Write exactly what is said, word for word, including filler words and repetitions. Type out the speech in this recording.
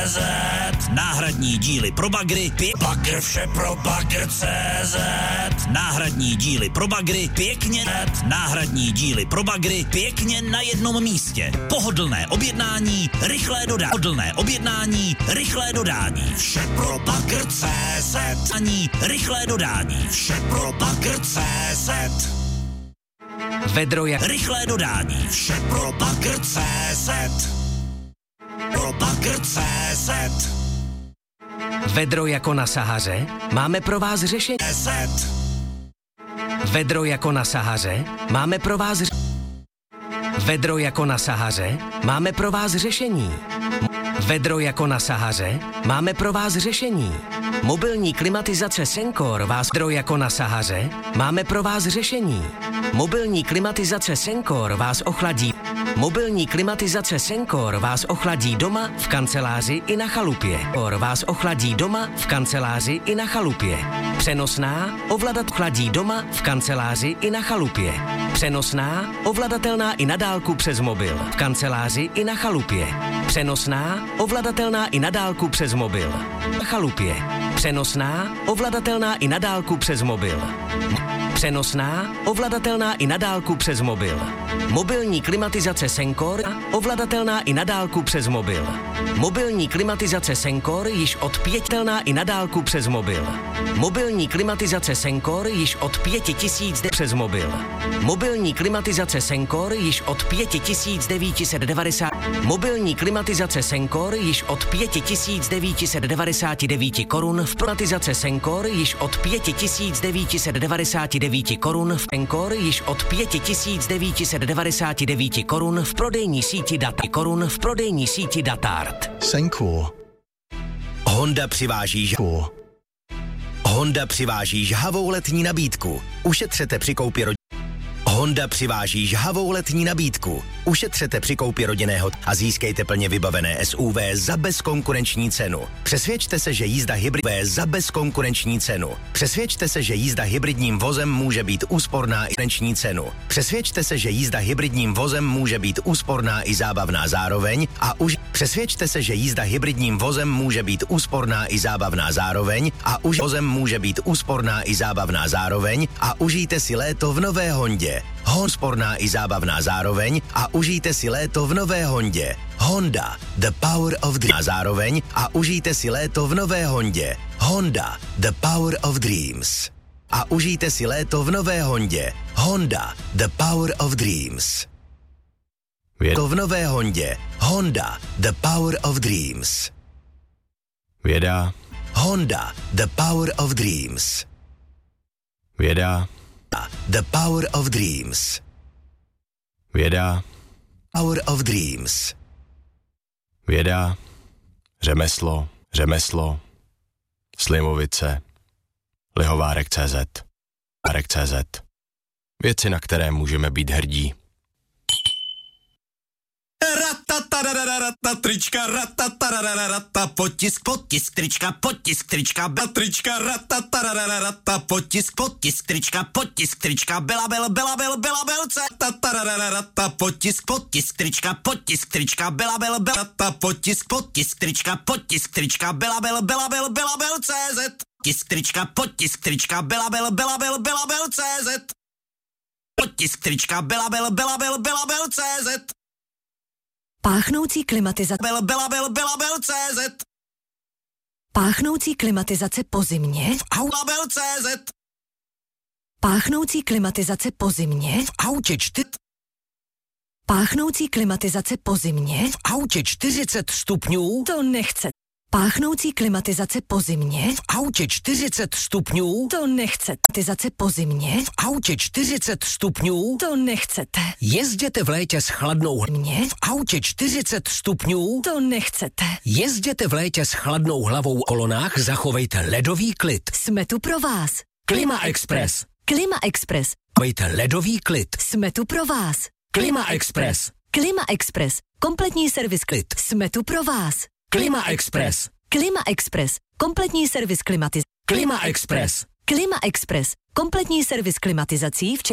zet. Náhradní díly pro bagry, pě... bagr vše pro bagr tečka cé zet. Náhradní díly pro bagry, pěkně net. Náhradní díly pro bagry, pěkně na jednom místě. Pohodlné objednání, rychlé dodání. Pohodlné objednání, rychlé dodání. Vše pro bagr tečka cé zet. Ani rychlé dodání. Vše pro bagr tečka cé zet. Vedro jak rychlé dodání. Vše pro bagr tečka cé zet. Pro bagr tečka cé zet. Vedro jako na Sahaře? Máme pro vás řešení. Vedro jako na Sahaře? Máme pro vás ř... Vedro jako na Sahaře? Máme pro vás řešení. Vedro jako na Sahaře? Máme pro vás řešení. Mobilní klimatizace Sencor vás... Vedro jako na Sahaře? Máme pro vás řešení. Mobilní klimatizace Sencor vás ochladí. Mobilní klimatizace Sencor vás ochladí doma, v kanceláři i na chalupě. Sencor vás ochladí doma, v kanceláři i na chalupě. Přenosná, ovladat chladí doma, v kanceláři i na chalupě. Přenosná, ovladatelná i na dálku přes mobil. V kanceláři i na chalupě. Přenosná, ovladatelná i na dálku přes mobil. Na chalupě. Přenosná, ovladatelná i na dálku přes mobil. Přenosná, ovladatelná i na dálku přes mobil. Mobilní klimatizace Sencor, ovladatelná i na dálku přes mobil. Mobilní klimatizace Sencor již od pětitelná i na dálku přes mobil. Mobilní klimatizace Sencor již od pěti tisíc přes mobil. Mobilní klimatizace Sencor již od pěti tisíc devět set devadesát. Mobilní klimatizace Sencor již od pěti tisíc devět set devadesát devět korun. V klimatizace Sencor již od pěti tisíc devět set devadesát devět korun. V Sencor již od pěti tisíc devět set devadesát devět korun v prodejní síti Data korun v prodejní síti Datart. Sencor. Honda přiváží žhavou. Honda přiváží žhavou letní nabídku. Ušetřete při koupi rodi... Honda přiváží žhavou letní nabídku. Ušetřete při koupi rodinného a získejte plně vybavené S U V za bezkonkurenční cenu. Přesvědčte se, že jízda hybridní za bezkonkurenční cenu. Přesvědčte se, že jízda hybridním vozem může být úsporná i konkurenční cenu. Přesvědčte se, že jízda hybridním vozem může být úsporná i zábavná zároveň a už Přesvědčte se, že jízda hybridním vozem může být úsporná i zábavná zároveň a už vozem může být úsporná i zábavná zároveň a užijte si léto v nové Hondě. Honda sporná i zábavná zároveň a užijte si léto v nové Hondě. Honda, the power of dreams. Zároveň a užijte si léto v nové Hondě. Honda, the power of dreams. A užijte si léto v nové Hondě. Honda, the power of dreams. To v nové Hondě. Honda, the power of dreams. Věda. Honda, the power of dreams. Věda. The power of dreams. Věda. Power of dreams. Věda. Řemeslo. Řemeslo. Slimovice. Lihovárek tečka cé zet. Várek tečka cé zet. Věci, na které můžeme být hrdí. Rata trička, rata potisk, potisk, trička, potisk, trička, byla trička, rata potisk, potisk, trička, potisk, trička, byla bel, byla bel, byla belce, rata potisk, potisk, trička, potisk, trička, byla bel, byla potisk, potisk, trička, potisk, trička, byla bel, byla bel, byla bel, cé zet, potisk, trička, potisk, trička, byla bel, byla bel, byla bel, cé zet, potisk, trička, byla bel, byla bel, byla bel, cé zet. Páchnoucí klimatizace Bela, bela, bela, bela, bel, cé zet. Páchnoucí klimatizace po zimě V aula bel, cé zet. Páchnoucí klimatizace po zimě V autě čtyř. Páchnoucí klimatizace po zimě V autě čtyřicet stupňů. To nechce. Páchnoucí klimatizace po zimě V autě čtyřicet stupňů. To nechce. Klimatizace po zimě V autě čtyřicet stupňů. To nechcete. Jezděte v létě s chladnou Mě V autě čtyřicet stupňů. to nechcete. Jezděte v létě s chladnou hlavou v kolonách, zachovejte ledový klid. Jsme tu pro vás. Klima Express. Klima Express. Zachovejte ledový klid. Jsme tu pro vás. Klima Express. Klima Express. Kompletní servis klid. Jsme tu pro vás. Klima Express. Klima Express. Kompletní servis klimatizací. Klima Express. Klima Express. Kompletní servis klimatizací včetně